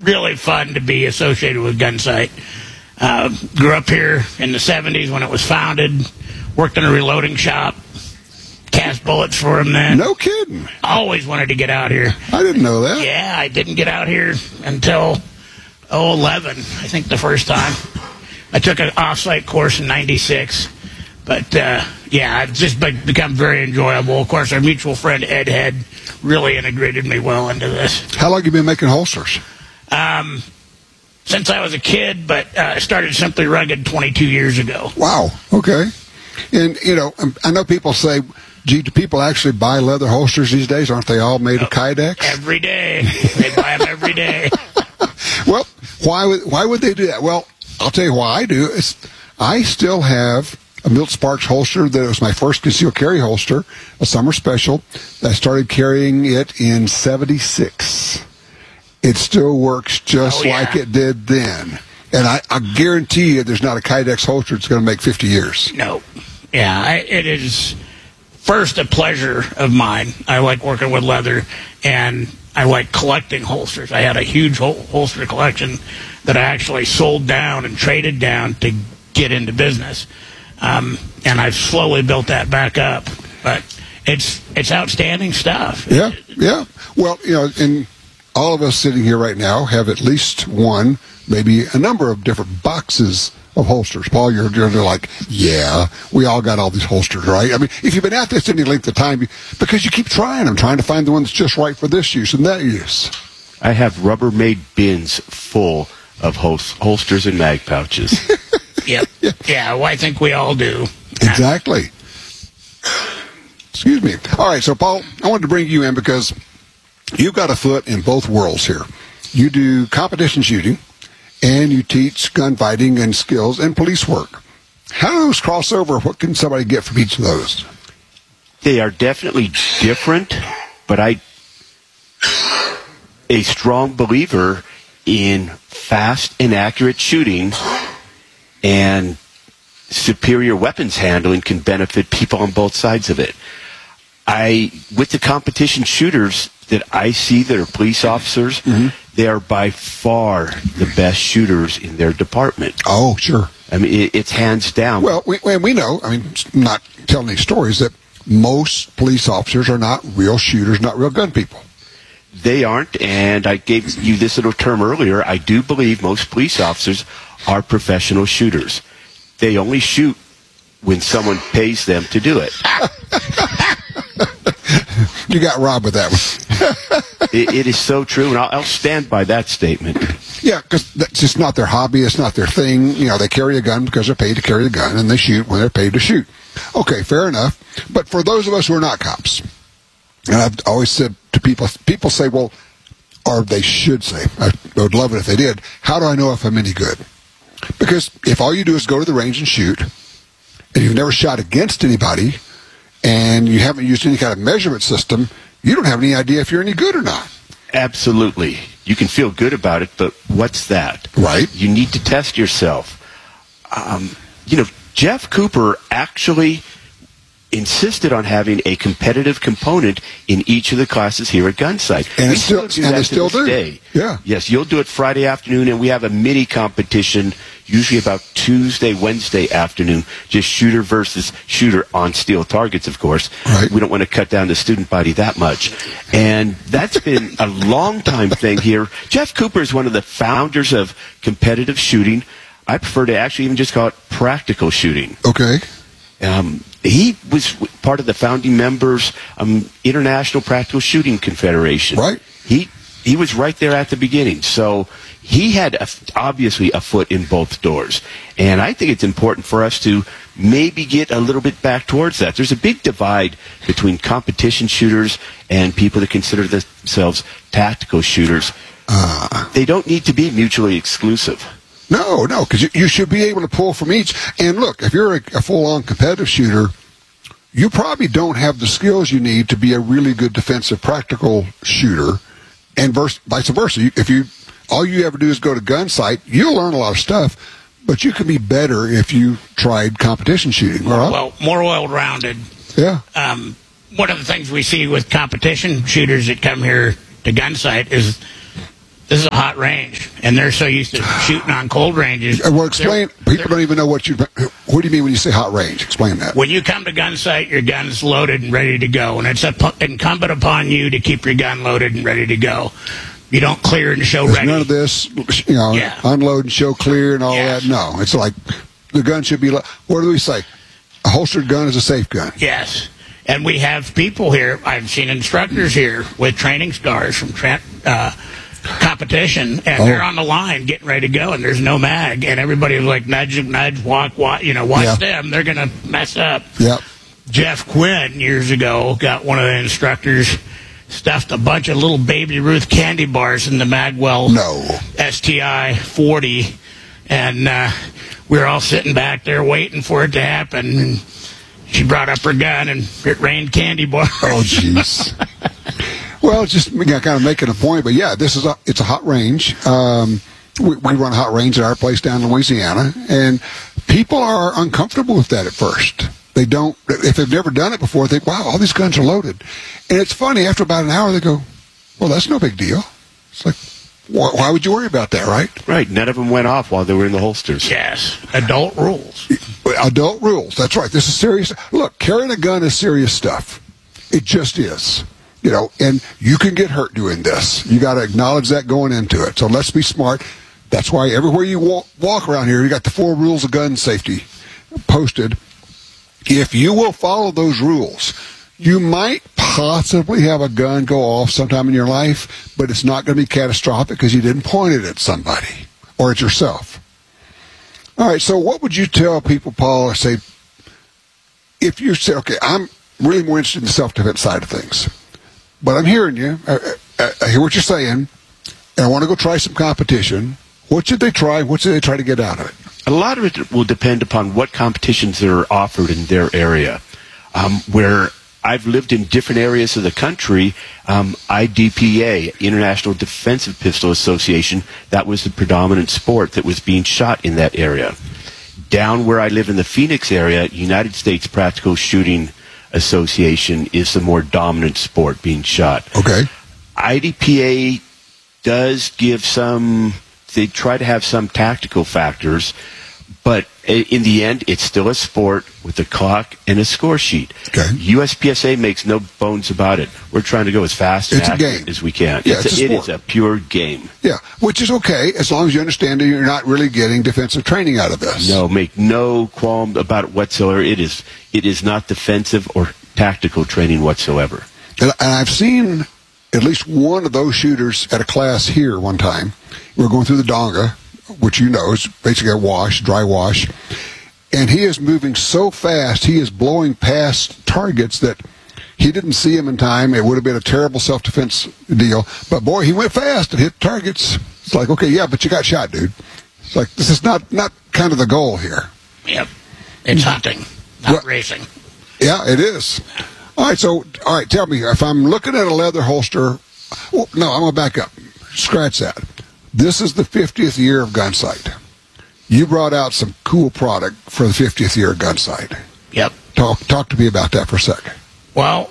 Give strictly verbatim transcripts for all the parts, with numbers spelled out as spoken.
really fun to be associated with Gunsight. Uh, grew up here in the seventies when it was founded. Worked in a reloading shop. Cast bullets for him then. No kidding. Always wanted to get out here. I didn't know that. Yeah, I didn't get out here until oh eleven, I think the first time. I took an off-site course in ninety-six. But, uh, yeah, it's just be- become very enjoyable. Of course, our mutual friend Ed Head really integrated me well into this. How long have you been making holsters? Um, since I was a kid, but uh, I started Simply Rugged twenty-two years ago. Wow. Okay. And, you know, I know people say, gee, do people actually buy leather holsters these days? Aren't they all made of Kydex? Every day. They buy them every day. Well, why would, why would they do that? Well, I'll tell you why I do. It's, I still have a Milt Sparks holster that was my first concealed carry holster, a summer special. I started carrying it in seventy-six. It still works just oh, yeah. like it did then. And I, I guarantee you there's not a Kydex holster that's going to make fifty years. No. Yeah, I, it is first a pleasure of mine. I like working with leather, and I like collecting holsters. I had a huge hol- holster collection that I actually sold down and traded down to get into business. Um, and I've slowly built that back up. But it's it's outstanding stuff. Yeah, yeah. Well, you know, and all of us sitting here right now have at least one, maybe a number of different boxes of holsters. Paul, you're, you're like, yeah, we all got all these holsters, right? I mean, if you've been at this any length of time, because you keep trying them, trying to find the one that's just right for this use and that use. I have Rubbermaid bins full of hol- holsters and mag pouches. Yep. Yeah, yeah, well, I think we all do. Exactly. Excuse me. All right, so, Paul, I wanted to bring you in because you've got a foot in both worlds here. You do competition shooting, and you teach gunfighting and skills and police work. How do those cross over? What can somebody get from each of those? They are definitely different, but I a strong believer in fast and accurate shooting, and superior weapons handling can benefit people on both sides of it. I, with the competition shooters that I see that are police officers, mm-hmm. they are by far the best shooters in their department. Oh, sure. I mean, it, it's hands down. Well, we, we know, I mean, not telling any stories, that most police officers are not real shooters, not real gun people. They aren't, and I gave you this little term earlier. I do believe most police officers are professional shooters. They only shoot when someone pays them to do it. You got robbed with that one. it, it is so true, and I'll, I'll stand by that statement. Yeah, because that's just not their hobby. It's not their thing. You know, they carry a gun because they're paid to carry a gun, and they shoot when they're paid to shoot. Okay, fair enough. But for those of us who are not cops, and I've always said to people, people say, well, or they should say, I would love it if they did, how do I know if I'm any good? Because if all you do is go to the range and shoot, and you've never shot against anybody, and you haven't used any kind of measurement system, you don't have any idea if you're any good or not. Absolutely. You can feel good about it, but what's that? Right. You need to test yourself. Um, you know, Jeff Cooper actually insisted on having a competitive component in each of the classes here at Gunsight. And, we it's still, still do and that they still to this do. Day. Yeah. Yes, you'll do it Friday afternoon, and we have a mini competition usually about Tuesday, Wednesday afternoon, just shooter versus shooter on steel targets, of course. Right. We don't want to cut down the student body that much. And that's been a long-time thing here. Jeff Cooper is one of the founders of competitive shooting. I prefer to actually even just call it practical shooting. Okay. Um, he was part of the founding members um, International Practical Shooting Confederation. Right. He he was right there at the beginning. So he had a, obviously a foot in both doors. And I think it's important for us to maybe get a little bit back towards that. There's a big divide between competition shooters and people that consider themselves tactical shooters. Uh, they don't need to be mutually exclusive. No, no, because you, you should be able to pull from each. And look, if you're a, a full-on competitive shooter, you probably don't have the skills you need to be a really good defensive practical shooter, and verse, vice versa. You, if you all you ever do is go to Gunsight, you'll learn a lot of stuff, but you can be better if you tried competition shooting. Right? Well, more well-rounded. Yeah. Um, one of the things we see with competition shooters that come here to Gunsight is this is a hot range, and they're so used to shooting on cold ranges. Uh, Well, explain. They're- People don't even know what you. What do you mean when you say hot range? Explain that. When you come to gun sight, your gun's loaded and ready to go, and it's up- incumbent upon you to keep your gun loaded and ready to go. You don't clear and show There's ready. none of this, you know, Yeah. unload and show clear and all Yes. that. No, it's like the gun should be. lo- What do we say? A holstered gun is a safe gun. Yes. And we have people here, I've seen instructors here with training scars from tra- uh, competition, and Oh. they're on the line getting ready to go, and there's no mag, and everybody's like, nudge, nudge, walk, walk, you know, watch Yeah. them. They're going to mess up. Yep. Jeff Quinn, years ago, got one of the instructors, stuffed a bunch of little Baby Ruth candy bars in the Magwell No. S T I forty, and uh, we were all sitting back there waiting for it to happen. And she brought up her gun, and it rained candy bars. Oh, jeez. Well, just you know, kind of making a point, but yeah, this is a it's a hot range. Um, we, we run a hot range at our place down in Louisiana, and people are uncomfortable with that at first. They don't, if they've never done it before, they think, wow, all these guns are loaded. And it's funny, after about an hour, they go, well, that's no big deal. It's like, why, why would you worry about that, right? Right. None of them went off while they were in the holsters. Yes, adult rules. Adult rules. That's right. This is serious. Look, carrying a gun is serious stuff. It just is. You know, and you can get hurt doing this. You got to acknowledge that going into it. So let's be smart. That's why everywhere you walk, walk around here, you got the four rules of gun safety posted. If you will follow those rules, you might possibly have a gun go off sometime in your life, but it's not going to be catastrophic because you didn't point it at somebody or at yourself. All right, so what would you tell people, Paul, or say, if you say, okay, I'm really more interested in the self-defense side of things, but I'm hearing you, I, I, I hear what you're saying, and I want to go try some competition. What should they try? What should they try to get out of it? A lot of it will depend upon what competitions are offered in their area. Um, where I've lived in different areas of the country, um, I D P A, International Defensive Pistol Association, that was the predominant sport that was being shot in that area. Down where I live in the Phoenix area, United States Practical Shooting Association is the more dominant sport being shot. Okay. I D P A does give some, they try to have some tactical factors, but in the end, it's still a sport with a clock and a score sheet. Okay. U S P S A makes no bones about it. We're trying to go as fast and It's a accurate game. as we can. Yeah, it's it's a a, it sport. is a pure game. Yeah, which is okay as long as you understand that you're not really getting defensive training out of this. No, make no qualm about it whatsoever. It is, it is not defensive or tactical training whatsoever. And, and I've seen at least one of those shooters at a class here one time. We were going through the Donga, which you know is basically a wash, dry wash. And he is moving so fast, he is blowing past targets that he didn't see him in time. It would have been a terrible self-defense deal. But, boy, he went fast and hit targets. It's like, okay, yeah, but you got shot, dude. It's like, this is not, not kind of the goal here. Yep. It's hunting, not Well- racing. Yeah, it is. All right, so, all right, tell me, if I'm looking at a leather holster, well, no, I'm going to back up. Scratch that. This is the fiftieth year of Gunsight. You brought out some cool product for the fiftieth year of Gunsight. Yep. Talk, talk to me about that for a second. Well,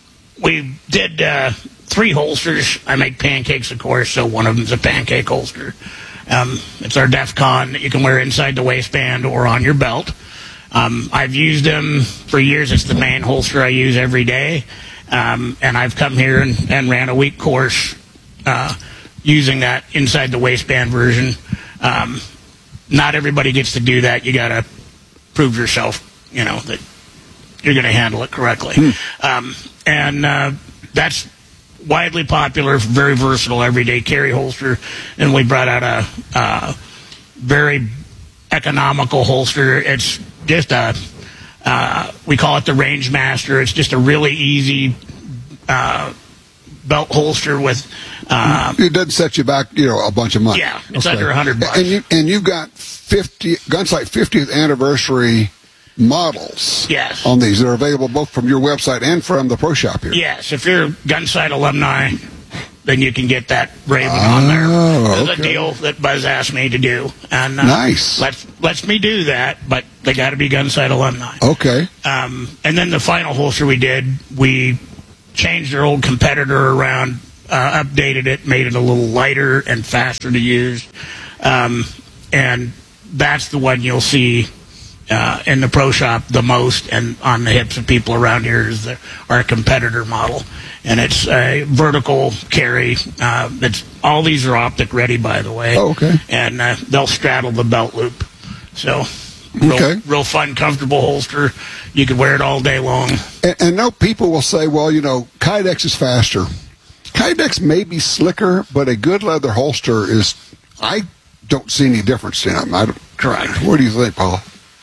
we did uh, three holsters. I make pancakes, of course, so one of them's a pancake holster. Um, it's our DEF CON that you can wear inside the waistband or on your belt. Um, I've used them for years. It's the main holster I use every day. Um, and I've come here and, and ran a week course uh, using that inside the waistband version. Um, not everybody gets to do that. You got to prove yourself, you know, that you're going to handle it correctly. Hmm. Um, and uh, that's widely popular, very versatile, everyday carry holster. And we brought out a uh, very economical holster. It's just a, uh, we call it the Range Master. It's just a really easy uh, belt holster with... Uh, it doesn't set you back, you know, a bunch of money. Yeah, it's under a hundred bucks. And, you, and you've got fifty Gunsight fiftieth anniversary models Yes. on these that are available both from your website and from the Pro Shop here. Yes, if you're a Gunsight alumni, then you can get that Raven on there. Oh, There's okay. a deal that Buzz asked me to do, and uh, Nice. lets lets me do that, but they got to be Gunsight alumni. Okay. Um, and then the final holster we did, we changed their old competitor around uh, updated it, made it a little lighter and faster to use. Um, and that's the one you'll see uh, in the pro shop the most, and on the hips of people around here is the, our competitor model. And it's a vertical carry. Uh, it's all these are optic ready, by the way. Oh, okay. And uh, they'll straddle the belt loop. So real, Okay. real fun, comfortable holster. You could wear it all day long. And, and no, people will say, well, you know, Kydex is faster. Kydex may be slicker, but a good leather holster is, I don't see any difference in them. I don't, Correct. What do you think, Paul?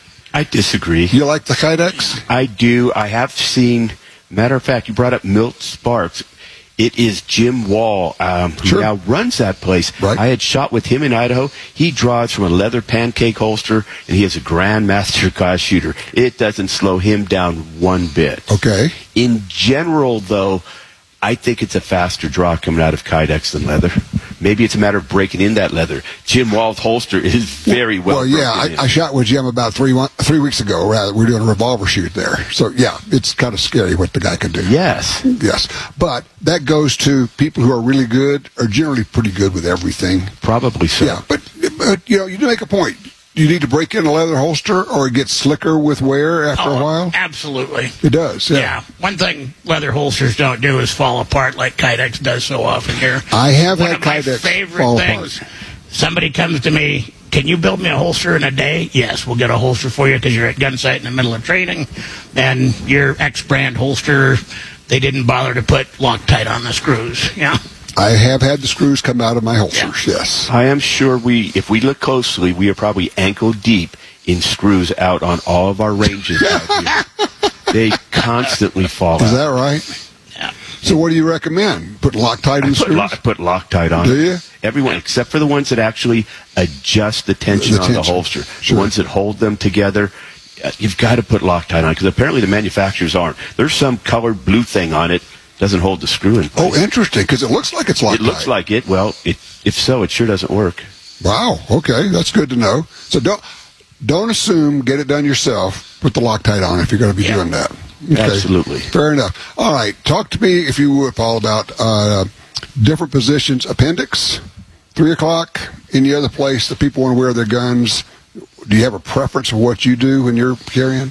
I disagree. You like the Kydex? I do. I have seen, matter of fact, you brought up Milt Sparks. It is Jim Wall, um, who Sure. now runs that place. Right. I had shot with him in Idaho. He draws from a leather pancake holster, and he is a Grandmaster class shooter. It doesn't slow him down one bit. Okay. In general, though, I think it's a faster draw coming out of Kydex than leather. Maybe it's a matter of breaking in that leather. Jim Wall's holster is very well Well, yeah, broken in. I, I shot with Jim about three one, three weeks ago. Rather, we we're doing a revolver shoot there. So, yeah, it's kind of scary what the guy can do. Yes. Yes. But that goes to people who are really good, are generally pretty good with everything. Probably so. Yeah, but, but you know, you do make a point. You need to break in a leather holster, or it gets slicker with wear after Oh, a while? absolutely. It does, yeah. Yeah. One thing leather holsters don't do is fall apart like Kydex does so often here. I have One had of my Kydex favorite fall things. apart. Somebody comes to me, can you build me a holster in a day? Yes, we'll get a holster for you because you're at Gunsight in the middle of training, and your X-brand holster, they didn't bother to put Loctite on the screws. Yeah. I have had the screws come out of my holsters, yes. I am sure we, if we look closely, we are probably ankle deep in screws out on all of our ranges out here. They constantly fall Is out. that right? Yeah. So what do you recommend? Put Loctite in the Put, screws? lo- put Loctite on. Do it. you? Everyone, except for the ones that actually adjust the tension The on the tension. holster. Sure. The ones that hold them together, uh, you've got to put Loctite on, because apparently the manufacturers aren't. There's some colored blue thing on it, doesn't hold the screw in place. Oh, interesting, because it looks like it's Loctite. It looks like it. Well, it, if so, it sure doesn't work. Wow, okay, that's good to know. So don't don't assume, get it done yourself. Put the Loctite on if you're going to be Yeah. doing that. Okay. Absolutely. Fair enough. All right, talk to me, if you would, Paul, about uh, different positions. Appendix, three o'clock, any other place that people want to wear their guns. Do you have a preference of what you do when you're carrying?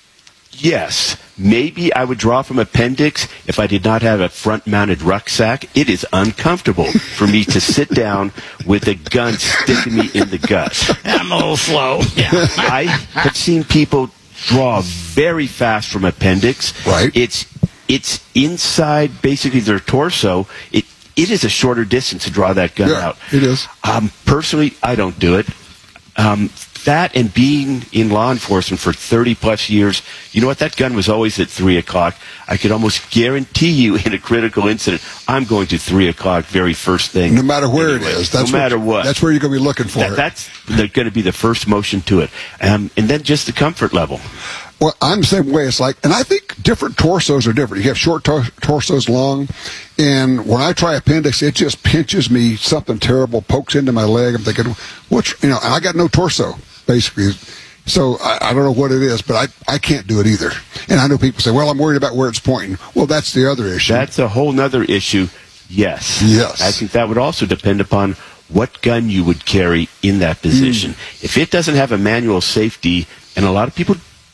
Yes, maybe I would draw from appendix if I did not have a front-mounted rucksack. It is uncomfortable for me to sit down with a gun sticking me in the gut. I'm a little slow. Yeah. I have seen people draw very fast from appendix. Right. It's it's inside basically their torso. It it is a shorter distance to draw that gun Yeah, out. it is. Um, personally, I don't do it. Um, that and being in law enforcement for thirty plus years, you know what? That gun was always at three o'clock. I could almost guarantee you in a critical incident, I'm going to three o'clock very first thing. No matter where Anyway, it is. That's no matter what. That's where you're going to be looking for That, it. that's going to be the first motion to it. Um, and then just the comfort level. Well, I'm the same way. It's like, and I think different torsos are different. You have short tor- torsos, long, and when I try appendix, it just pinches me. Something terrible pokes into my leg. I'm thinking, what's, you know, and I got no torso, basically. So I, I don't know what it is, but I, I can't do it either. And I know people say, well, I'm worried about where it's pointing. Well, that's the other issue. That's a whole nother issue. Yes. Yes. I think that would also depend upon what gun you would carry in that position. Mm. If it doesn't have a manual safety, and a lot of people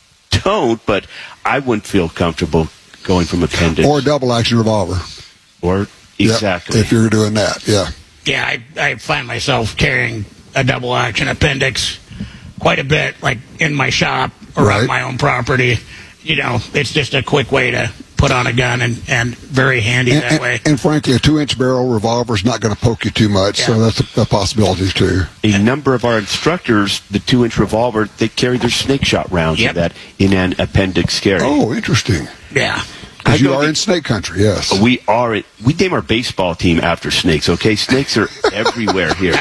don't, but I wouldn't feel comfortable going from appendix. Or a double action revolver. Or Yep, exactly. if you're doing that, yeah. Yeah, I, I find myself carrying a double action appendix quite a bit, like in my shop or Right. on my own property. You know, it's just a quick way to put on a gun, and, and very handy And, that way. and, and frankly, a two-inch barrel revolver is not going to poke you too much, so Yeah. that's a, a possibility too. a number of our instructors, the two-inch revolver, they carry their snake shot rounds Yep. of that in an appendix carry. Oh, interesting. Yeah. Because I you go are the- in snake country, yes. We are. It, we name our baseball team after snakes. Okay, snakes are everywhere here.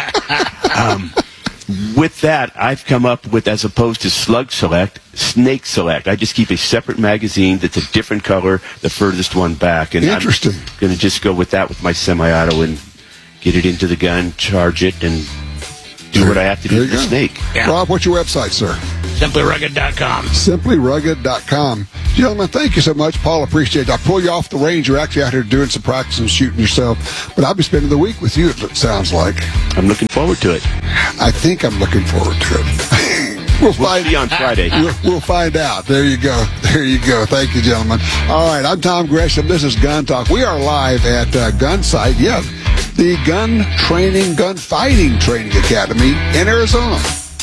Um, with that, I've come up with, as opposed to Slug Select, Snake Select. I just keep a separate magazine that's a different color, the furthest one back, and Interesting. I'm going to just go with that with my semi-auto and get it into the gun, charge it, and do what I have to do There with you the go. snake. Yeah. Rob, what's your website, sir? simply rugged dot com. simply rugged dot com. Gentlemen, thank you so much. Paul, appreciate it. I'll pull you off the range. You're actually out here doing some practice and shooting yourself. But I'll be spending the week with you, it sounds like. I'm looking forward to it. I think I'm looking forward to it. we'll, We'll find, see you on Friday. We'll, we'll find out. There you go. There you go. Thank you, gentlemen. All right, I'm Tom Gresham. This is Gun Talk. We are live at uh, Gun Sight. Yeah, the Gun Training, Gun Fighting Training Academy in Arizona.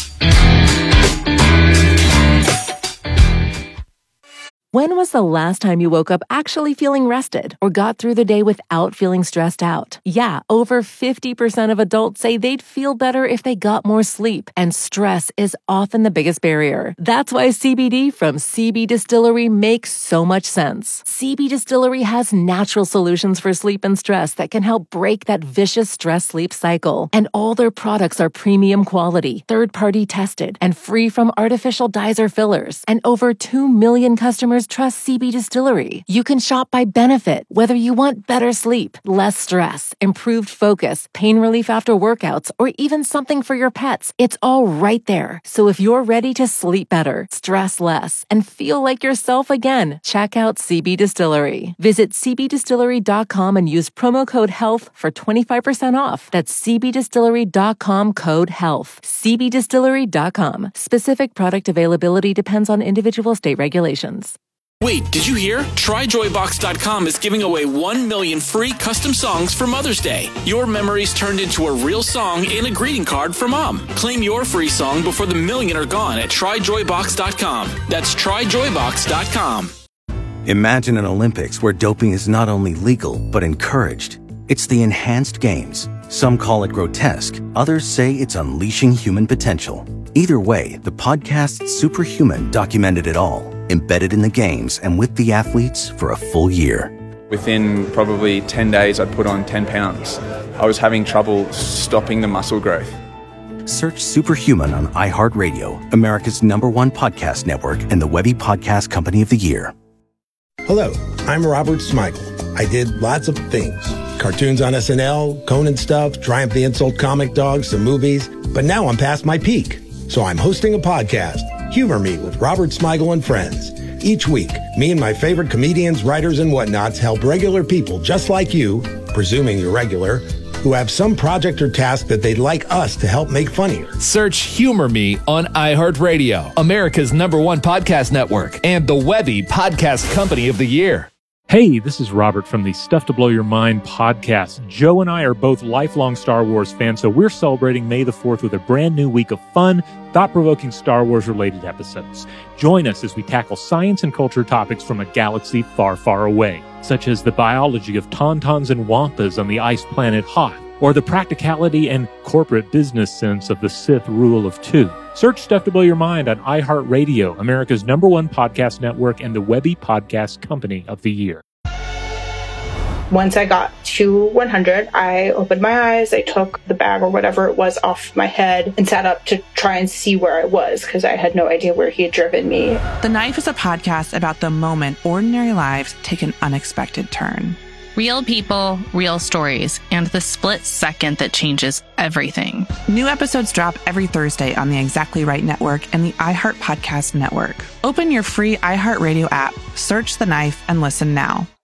When was the last time you woke up actually feeling rested or got through the day without feeling stressed out? Yeah, over fifty percent of adults say they'd feel better if they got more sleep, and stress is often the biggest barrier. That's why C B D from C B Distillery makes so much sense. C B Distillery has natural solutions for sleep and stress that can help break that vicious stress-sleep cycle. And all their products are premium quality, third-party tested, and free from artificial dyes or fillers. And over two million customers trust C B Distillery. You can shop by benefit, whether you want better sleep, less stress, improved focus, pain relief after workouts, or even something for your pets. It's all right there. So if you're ready to sleep better, stress less, and feel like yourself again, check out C B Distillery. Visit c b distillery dot com and use promo code HEALTH for twenty-five percent off. That's c b distillery dot com code HEALTH. c b distillery dot com. Specific product availability depends on individual state regulations. Wait, did you hear? try joy box dot com is giving away one million free custom songs for Mother's Day. Your memories turned into a real song and a greeting card for Mom. Claim your free song before the million are gone at try joy box dot com. That's try joy box dot com. Imagine an Olympics where doping is not only legal, but encouraged. It's the Enhanced Games. Some call it grotesque. Others say it's unleashing human potential. Either way, the podcast Superhuman documented it all, embedded in the games and with the athletes for a full year. Within probably ten days, I'd put on ten pounds. I was having trouble stopping the muscle growth. Search Superhuman on iHeartRadio, America's number one podcast network and the Webby Podcast Company of the Year. Hello, I'm Robert Smigel. I did lots of things. Cartoons on S N L, Conan stuff, Triumph the Insult comic dogs, some movies. But now I'm past my peak. So I'm hosting a podcast, Humor Me with Robert Smigel and Friends. Each week, me and my favorite comedians, writers, and whatnots help regular people just like you, presuming you're regular, who have some project or task that they'd like us to help make funnier. Search Humor Me on iHeartRadio, America's number one podcast network, and the Webby Podcast Company of the Year. Hey, this is Robert from the Stuff to Blow Your Mind podcast. Joe and I are both lifelong Star Wars fans, so we're celebrating May the fourth with a brand new week of fun, thought-provoking Star Wars-related episodes. Join us as we tackle science and culture topics from a galaxy far, far away, such as the biology of tauntauns and wampas on the ice planet Hoth, or the practicality and corporate business sense of the Sith rule of two. Search Stuff to Blow Your Mind on iHeartRadio, America's number one podcast network, and the Webby Podcast Company of the Year. Once I got to one hundred, I opened my eyes, I took the bag or whatever it was off my head and sat up to try and see where I was because I had no idea where he had driven me. The Knife is a podcast about the moment ordinary lives take an unexpected turn. Real people, real stories, and the split second that changes everything. New episodes drop every Thursday on the Exactly Right Network and the iHeart Podcast Network. Open your free iHeartRadio app, search The Knife, and listen now.